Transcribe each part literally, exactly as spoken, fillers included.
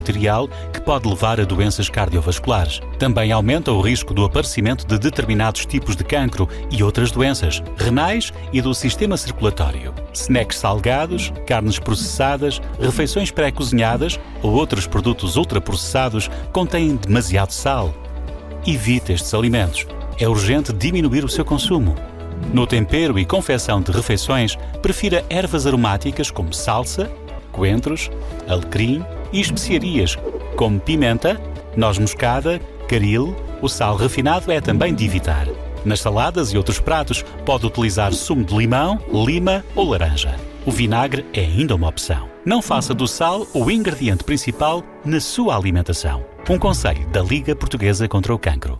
material que pode levar a doenças cardiovasculares. Também aumenta o risco do aparecimento de determinados tipos de cancro e outras doenças renais e do sistema circulatório. Snacks salgados, carnes processadas, refeições pré-cozinhadas ou outros produtos ultraprocessados contêm demasiado sal. Evite estes alimentos. É urgente diminuir o seu consumo. No tempero e confecção de refeições, prefira ervas aromáticas como salsa, coentros, alecrim e especiarias como pimenta, noz moscada, caril. O sal refinado é também de evitar. Nas saladas e outros pratos, pode utilizar sumo de limão, lima ou laranja. O vinagre é ainda uma opção. Não faça do sal o ingrediente principal na sua alimentação. Um conselho da Liga Portuguesa contra o Cancro.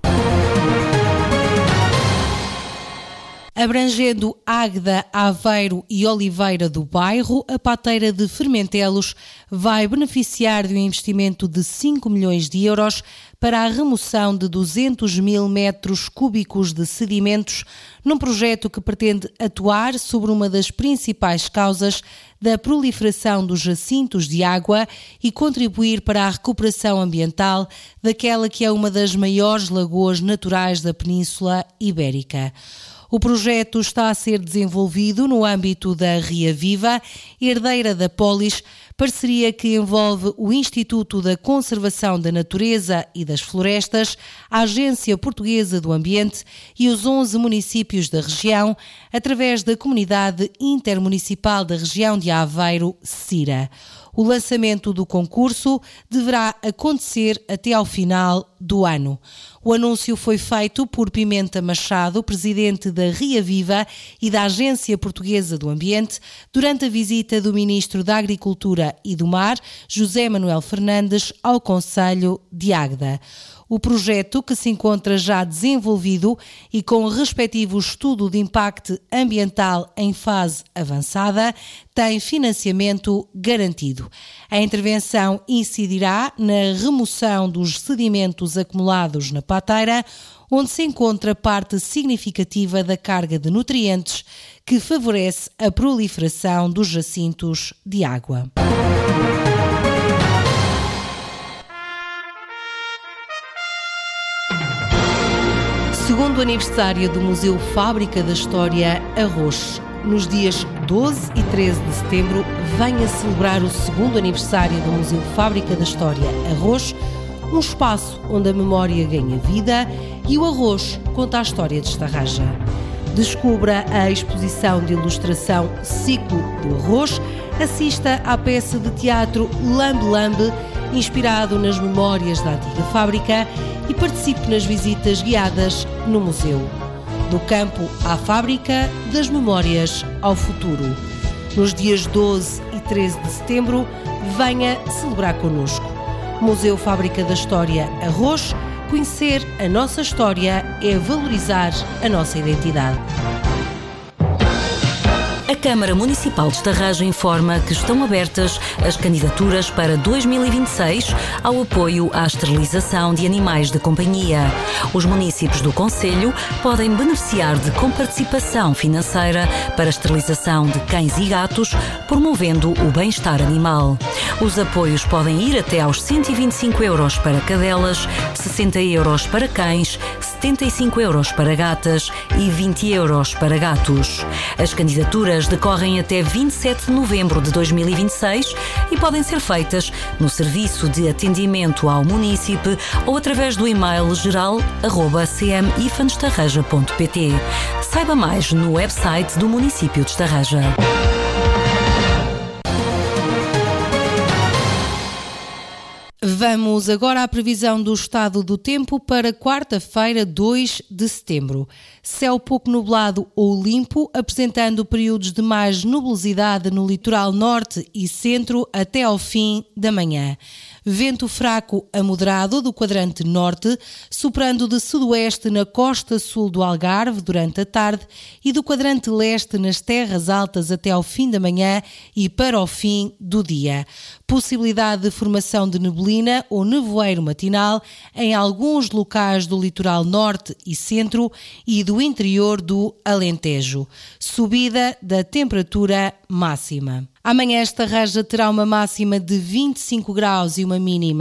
Abrangendo Águeda, Aveiro e Oliveira do Bairro, a pateira de Fermentelos vai beneficiar de um investimento de cinco milhões de euros para a remoção de duzentos mil metros cúbicos de sedimentos, num projeto que pretende atuar sobre uma das principais causas da proliferação dos jacintos de água e contribuir para a recuperação ambiental daquela que é uma das maiores lagoas naturais da Península Ibérica. O projeto está a ser desenvolvido no âmbito da Ria Viva, herdeira da Polis, parceria que envolve o Instituto da Conservação da Natureza e das Florestas, a Agência Portuguesa do Ambiente e os onze municípios da região, através da Comunidade Intermunicipal da Região de Aveiro, CIRA. O lançamento do concurso deverá acontecer até ao final do ano. O anúncio foi feito por Pimenta Machado, presidente da Ria Viva e da Agência Portuguesa do Ambiente, durante a visita do Ministro da Agricultura e do Mar, José Manuel Fernandes, ao Concelho de Águeda. O projeto, que se encontra já desenvolvido e com o respectivo estudo de impacto ambiental em fase avançada, tem financiamento garantido. A intervenção incidirá na remoção dos sedimentos acumulados na pateira, onde se encontra parte significativa da carga de nutrientes que favorece a proliferação dos jacintos de água. Segundo aniversário do Museu Fábrica da História Arroz. Nos dias doze e treze de setembro, venha celebrar o segundo aniversário do Museu Fábrica da História Arroz, um espaço onde a memória ganha vida e o arroz conta a história de Estarraja. Descubra a exposição de ilustração Ciclo do Arroz, assista à peça de teatro Lambe Lambe, inspirado nas memórias da antiga fábrica, e participe nas visitas guiadas no museu. Do campo à fábrica, das memórias ao futuro. Nos dias doze e treze de setembro, venha celebrar connosco. Museu Fábrica da História Arroz. Conhecer a nossa história é valorizar a nossa identidade. A Câmara Municipal de Estarraja informa que estão abertas as candidaturas para dois mil e vinte e seis ao apoio à esterilização de animais de companhia. Os municípios do concelho podem beneficiar de comparticipação financeira para a esterilização de cães e gatos, promovendo o bem-estar animal. Os apoios podem ir até aos cento e vinte e cinco euros para cadelas, sessenta euros para cães, setenta e cinco euros para gatas e vinte euros para gatos. As candidaturas decorrem até vinte e sete de novembro de dois mil e vinte e seis e podem ser feitas no Serviço de Atendimento ao Munícipe ou através do e-mail geral arroba c m ifan estarraja ponto p t. Saiba mais no website do município de Estarraja. Vamos agora à previsão do estado do tempo para quarta-feira, dois de setembro. Céu pouco nublado ou limpo, apresentando períodos de mais nubosidade no litoral norte e centro até ao fim da manhã. Vento fraco a moderado do quadrante norte, soprando de sudoeste na costa sul do Algarve durante a tarde e do quadrante leste nas terras altas até ao fim da manhã e para o fim do dia. Possibilidade de formação de neblina ou nevoeiro matinal em alguns locais do litoral norte e centro e do interior do Alentejo. Subida da temperatura máxima. Amanhã esta Estarreja terá uma máxima de vinte e cinco graus e uma mínima